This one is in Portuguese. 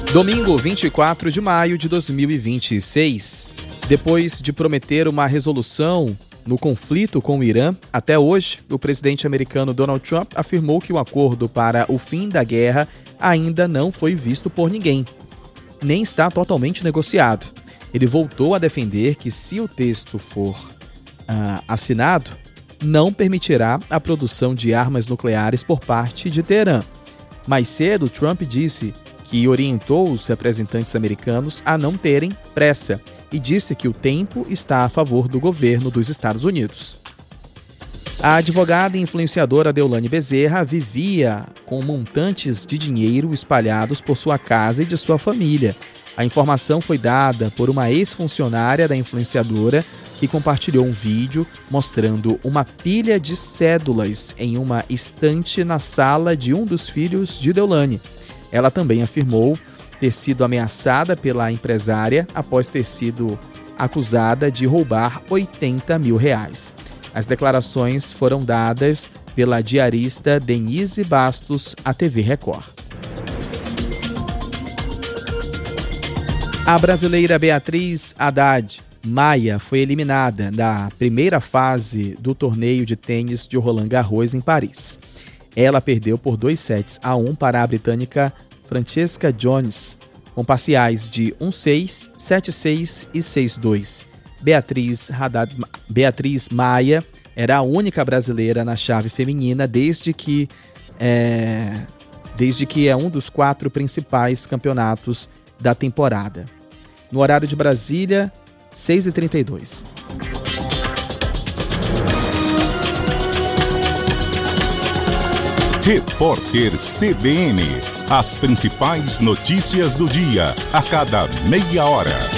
Domingo, 24 de maio de 2026. Depois de prometer uma resolução no conflito com o Irã, até hoje, o presidente americano Donald Trump afirmou que o acordo para o fim da guerra ainda não foi visto por ninguém, nem está totalmente negociado. Ele voltou a defender que, se o texto for assinado, não permitirá a produção de armas nucleares por parte de Teherã. Mais cedo, Trump disse que orientou os representantes americanos a não terem pressa e disse que o tempo está a favor do governo dos Estados Unidos. A advogada e influenciadora Deolane Bezerra vivia com montantes de dinheiro espalhados por sua casa e de sua família. A informação foi dada por uma ex-funcionária da influenciadora que compartilhou um vídeo mostrando uma pilha de cédulas em uma estante na sala de um dos filhos de Deolane. Ela também afirmou ter sido ameaçada pela empresária após ter sido acusada de roubar R$80 mil. As declarações foram dadas pela diarista Denise Bastos à TV Record. A brasileira Beatriz Haddad Maia foi eliminada da primeira fase do torneio de tênis de Roland Garros em Paris. Ela perdeu por 2-1 para a britânica Francesca Jones, com parciais de 1-6, 7-6 e 6-2. Beatriz Maia era a única brasileira na chave feminina desde que é um dos 4 principais campeonatos da temporada. No horário de Brasília, 6h32. Repórter CBN. As principais notícias do dia, a cada meia hora.